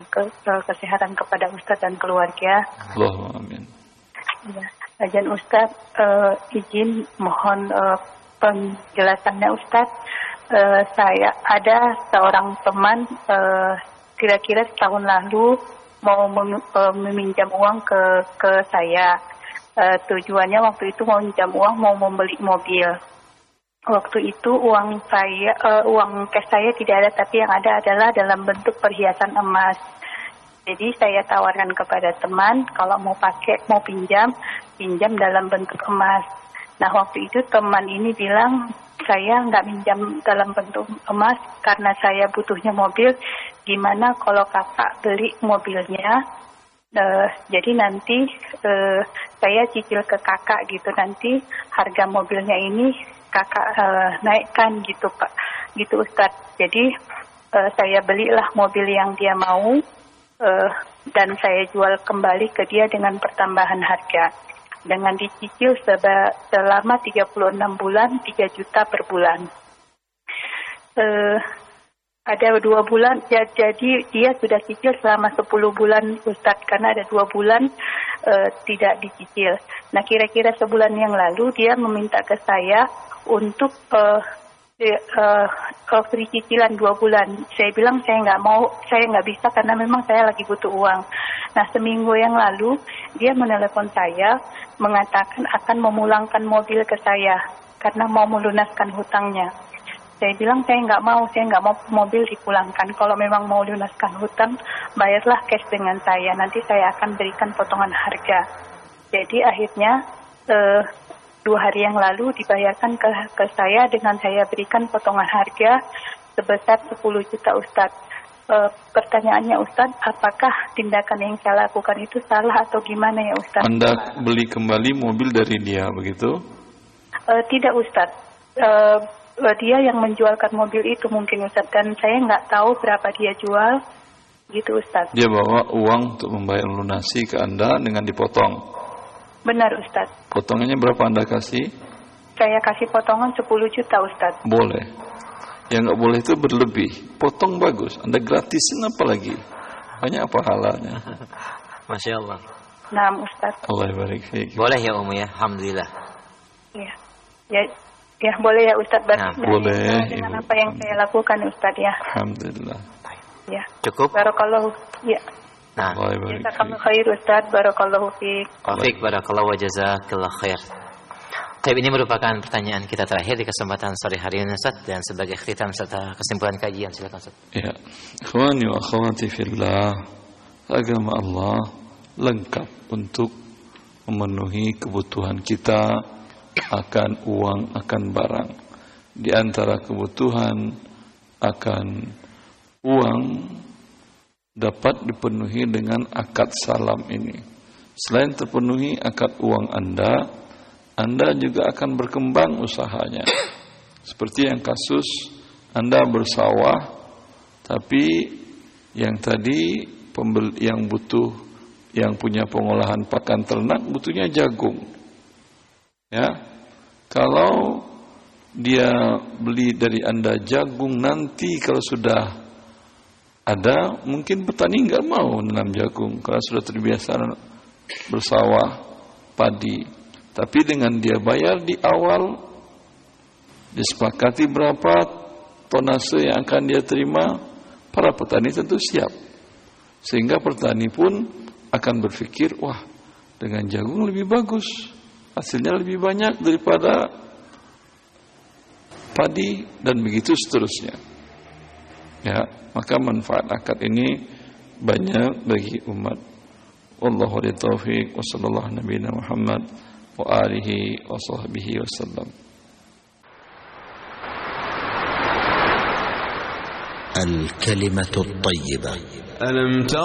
kesehatan kepada Ustadz dan keluarga. Allahumma amin. Ya, Ajan Ustadz, izin mohon penjelasannya Ustadz. Saya ada seorang teman kira-kira setahun lalu mau meminjam uang ke saya. Tujuannya waktu itu mau minjam uang, mau membeli mobil. Waktu itu uang cash saya tidak ada, tapi yang ada adalah dalam bentuk perhiasan emas. Jadi saya tawarkan kepada teman kalau mau pinjam dalam bentuk emas. Nah waktu itu teman ini bilang saya nggak minjam dalam bentuk emas karena saya butuhnya mobil. Gimana kalau kakak beli mobilnya? Jadi nanti saya cicil ke kakak gitu, nanti harga mobilnya ini kakak naikkan gitu Pak, gitu Ustadz. Jadi saya belilah mobil yang dia mau dan saya jual kembali ke dia dengan pertambahan harga, dengan dicicil selama 36 bulan 3 juta per bulan. Ada 2 bulan, jadi dia sudah cicil selama 10 bulan Ustadz, karena ada 2 bulan tidak dicicil. Nah kira-kira sebulan yang lalu dia meminta ke saya untuk free cicilan 2 bulan. Saya bilang saya nggak bisa karena memang saya lagi butuh uang. Nah seminggu yang lalu dia menelepon saya mengatakan akan memulangkan mobil ke saya karena mau melunaskan hutangnya. Saya bilang saya nggak mau mobil dipulangkan. Kalau memang mau lunaskan hutang, bayarlah cash dengan saya. Nanti saya akan berikan potongan harga. Jadi akhirnya 2 hari yang lalu dibayarkan ke saya dengan saya berikan potongan harga sebesar 10 juta Ustadz. Pertanyaannya Ustadz, apakah tindakan yang saya lakukan itu salah atau gimana ya Ustadz? Anda beli kembali mobil dari dia begitu? Tidak Ustadz. Dia yang menjualkan mobil itu mungkin Ustadz, dan saya nggak tahu berapa dia jual gitu Ustadz. Dia bawa uang untuk membayar lunasi ke Anda dengan dipotong? Benar Ustadz. Potongannya berapa Anda kasih? Saya kasih potongan 10 juta Ustadz. Boleh. Yang nggak boleh itu berlebih. Potong bagus, Anda gratisin apa lagi? Banyak pahalanya. Masya Allah. Nah Ustadz. Allah barik fiik. Boleh ya Umi ya, alhamdulillah. Ya boleh ya Ustadz. Boleh. Dengan apa yang saya lakukan Ustadz ya. Alhamdulillah. Ya. Cukup. Barakallahu. Ya. Nah. Jazakallahu khair Ustadz. Barakallahu fiik. Wafik barakallahu wa jazakallahu khair. Tapi ini merupakan pertanyaan kita terakhir di kesempatan sore hari ini Ustaz, dan sebagai khitam serta kesimpulan kajian silakan Ustaz. Ya. Ikhwani wa akhwati fillah, agama Allah lengkap untuk memenuhi kebutuhan kita akan uang, akan barang. Di antara kebutuhan akan uang dapat dipenuhi dengan akad salam ini. Selain terpenuhi akad uang Anda juga akan berkembang usahanya. Seperti yang kasus Anda bersawah, tapi yang tadi yang punya pengolahan pakan ternak butuhnya jagung. Ya, kalau dia beli dari Anda jagung, nanti kalau sudah ada, mungkin petani nggak mau nanam jagung kalau sudah terbiasa bersawah padi. Tapi dengan dia bayar di awal, disepakati berapa tonase yang akan dia terima, para petani tentu siap. Sehingga petani pun akan berpikir, wah, dengan jagung lebih bagus, hasilnya lebih banyak daripada padi, dan begitu seterusnya. Ya, maka manfaat akad ini banyak bagi umat. Wallahu a'lam taufiq wa sallallahu nabiyana Muhammad wa alihi wa sahbihi wasallam. Al-kalimatu at-thayyibah.